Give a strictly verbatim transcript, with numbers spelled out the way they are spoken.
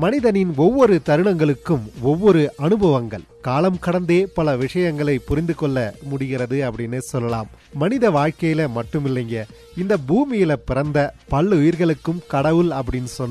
மனிதனின் ஒவ்வொரு தருணங்களுக்கும் ஒவ்வொரு அனுபவங்கள் காலம் கடந்தே பல விஷயங்களை புரிந்து கொள்ள முடிகிறது அப்படின்னு சொல்லலாம். மனித வாழ்க்கையில மட்டுமில்லைங்க, இந்த பூமியில பிறந்த பல்லுயிர்களுக்கும் கடவுள் அப்படின்னு சொன்ன